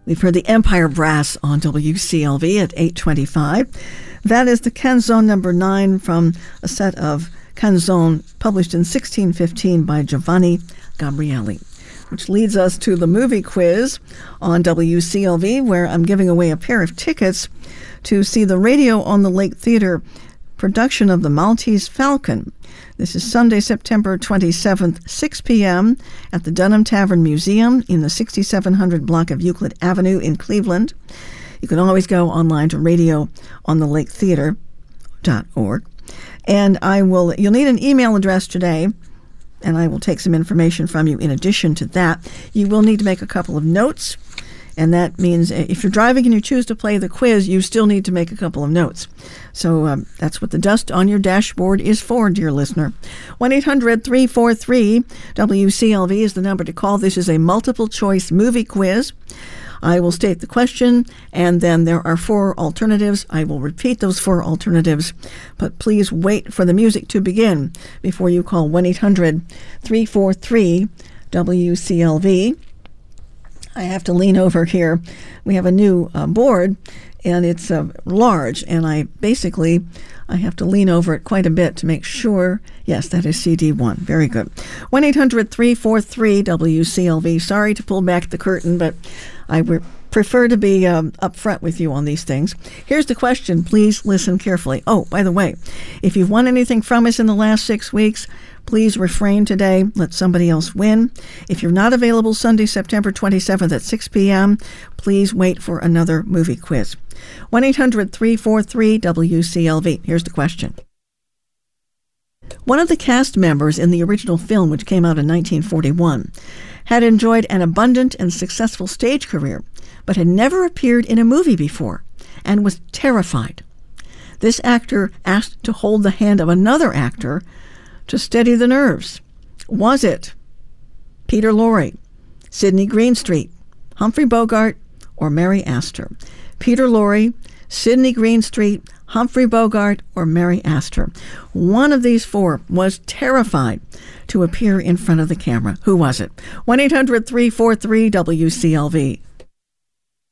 We've heard the Empire Brass on WCLV at 8:25. That is the Canzone number 9 from a set of canzone published in 1615 by Giovanni Gabrieli, which leads us to the movie quiz on WCLV, where I'm giving away a pair of tickets to see the Radio on the Lake Theater production of The Maltese Falcon. This is Sunday, September 27th, 6 p.m. at the Dunham Tavern Museum in the 6700 block of Euclid Avenue in Cleveland. You can always go online to radioonthelaketheater.org. And you'll need an email address today, and I will take some information from you in addition to that. You will need to make a couple of notes, and that means if you're driving and you choose to play the quiz, you still need to make a couple of notes. So that's what the dust on your dashboard is for, dear listener. 1-800-343-WCLV is the number to call. This is a multiple-choice movie quiz. I will state the question, and then there are 4 alternatives. I will repeat those 4 alternatives, but please wait for the music to begin before you call 1-800-343-WCLV. I have to lean over here. We have a new board, and it's large, and I have to lean over it quite a bit to make sure. Yes, that is CD1. Very good. 1-800-343-WCLV. Sorry to pull back the curtain, but I prefer to be upfront with you on these things. Here's the question. Please listen carefully. Oh, by the way, if you've won anything from us in the last 6 weeks, please refrain today. Let somebody else win. If you're not available Sunday, September 27th at 6 p.m., please wait for another movie quiz. 1-800-343-WCLV. Here's the question. One of the cast members in the original film, which came out in 1941, had enjoyed an abundant and successful stage career, but had never appeared in a movie before and was terrified. This actor asked to hold the hand of another actor to steady the nerves. Was it Peter Lorre, Sidney Greenstreet, Humphrey Bogart, or Mary Astor? Peter Lorre, Sidney Greenstreet, Humphrey Bogart, or Mary Astor. One of these 4 was terrified to appear in front of the camera. Who was it? 1-800-343-WCLV.